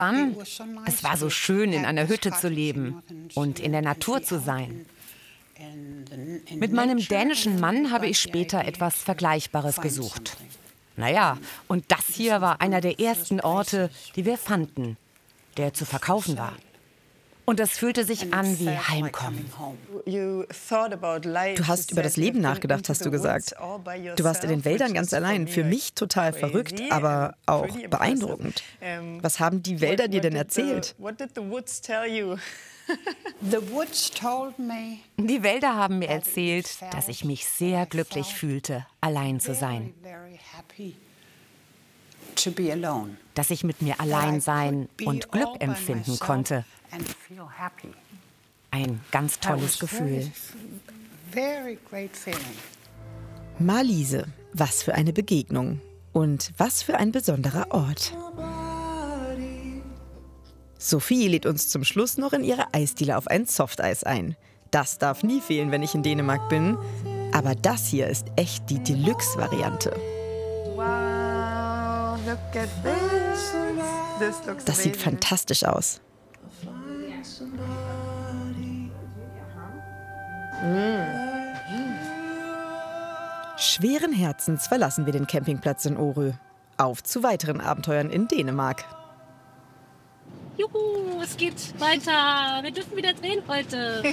an. Es war so schön, in einer Hütte zu leben und in der Natur zu sein. Mit meinem dänischen Mann habe ich später etwas Vergleichbares gesucht. Naja, und das hier war einer der ersten Orte, die wir fanden, der zu verkaufen war. Und das fühlte sich an wie Heimkommen. Du hast über das Leben nachgedacht, hast du gesagt. Du warst in den Wäldern ganz allein. Für mich total verrückt, aber auch beeindruckend. Was haben die Wälder dir denn erzählt? Die Wälder haben mir erzählt, dass ich mich sehr glücklich fühlte, allein zu sein. Dass ich mit mir allein sein und Glück empfinden konnte. Ein ganz tolles Gefühl. Marliese, was für eine Begegnung. Und was für ein besonderer Ort. Sophie lädt uns zum Schluss noch in ihre Eisdiele auf ein Softeis ein. Das darf nie fehlen, wenn ich in Dänemark bin. Aber das hier ist echt die Deluxe-Variante. Wow, look at this. Das sieht fantastisch aus. Schweren Herzens verlassen wir den Campingplatz in Orø. Auf zu weiteren Abenteuern in Dänemark. Juhu, es geht weiter. Wir dürfen wieder drehen heute.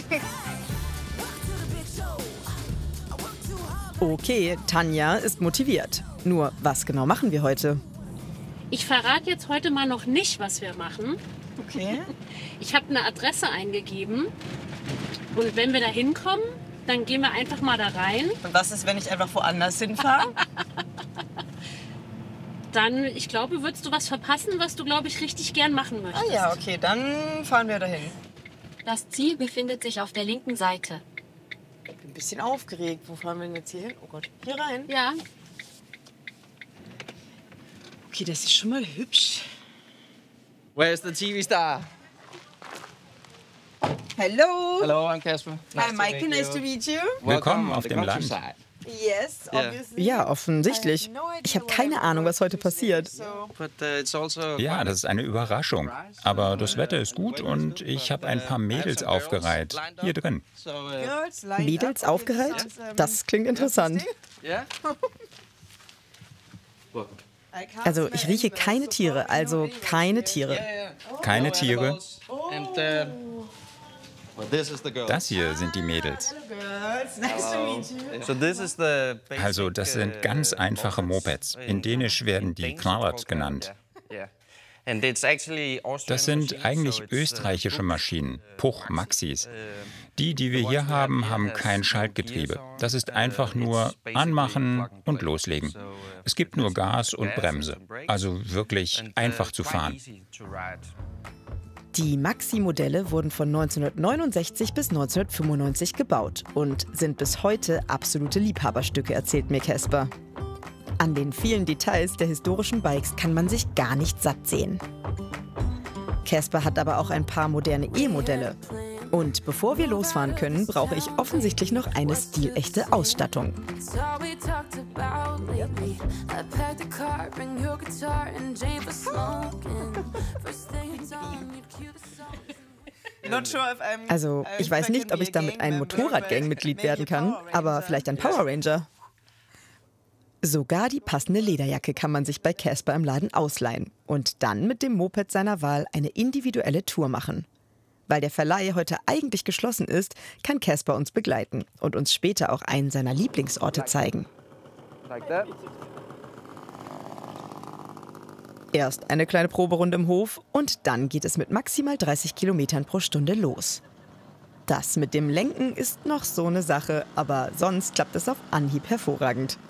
Okay, Tanja ist motiviert. Nur, was genau machen wir heute? Ich verrate jetzt heute mal noch nicht, was wir machen. Okay. Ich habe eine Adresse eingegeben. Und wenn wir da hinkommen, dann gehen wir einfach mal da rein. Und was ist, wenn ich einfach woanders hinfahre? Dann, ich glaube, würdest du was verpassen, was du, glaube ich, richtig gern machen möchtest. Ah ja, okay, dann fahren wir dahin. Das Ziel befindet sich auf der linken Seite. Ich bin ein bisschen aufgeregt. Wo fahren wir denn jetzt hier hin? Oh Gott, hier rein? Ja. Okay, das ist schon mal hübsch. Where's the TV star? Hello. Hello, I'm Casper. Hi, Michael. Nice to meet you. Willkommen auf dem Land. Yes, obviously. Ja, offensichtlich. Ich habe keine Ahnung, was heute passiert. Ja, das ist eine Überraschung. Aber das Wetter ist gut und ich habe ein paar Mädels aufgereiht. Hier drin. Mädels aufgereiht? Das klingt interessant. Also ich rieche keine Tiere, also keine Tiere. Keine Tiere. Das hier sind die Mädels. Also das sind ganz einfache Mopeds. In Dänisch werden die knallert genannt. Das sind eigentlich österreichische Maschinen, Puch Maxis. Die wir hier haben, haben kein Schaltgetriebe. Das ist einfach nur anmachen und loslegen. Es gibt nur Gas und Bremse. Also wirklich einfach zu fahren. Die Maxi-Modelle wurden von 1969 bis 1995 gebaut und sind bis heute absolute Liebhaberstücke, erzählt mir Casper. An den vielen Details der historischen Bikes kann man sich gar nicht satt sehen. Casper hat aber auch ein paar moderne E-Modelle. Und bevor wir losfahren können, brauche ich offensichtlich noch eine stilechte Ausstattung. Also, ich weiß nicht, ob ich damit ein Motorradgang-Mitglied werden kann, aber vielleicht ein Power Ranger. Sogar die passende Lederjacke kann man sich bei Casper im Laden ausleihen und dann mit dem Moped seiner Wahl eine individuelle Tour machen. Weil der Verleih heute eigentlich geschlossen ist, kann Casper uns begleiten und uns später auch einen seiner Lieblingsorte zeigen. Erst eine kleine Proberunde im Hof und dann geht es mit maximal 30 Kilometern pro Stunde los. Das mit dem Lenken ist noch so eine Sache, aber sonst klappt es auf Anhieb hervorragend.